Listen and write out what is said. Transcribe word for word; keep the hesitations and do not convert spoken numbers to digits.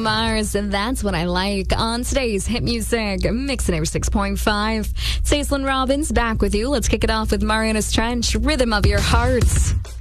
Mars, and That's What I Like on today's Hit Music Mix and six point five. It's Aislinn Robbins back with you. Let's kick it off with Marianas Trench, Rhythm of Your Heart.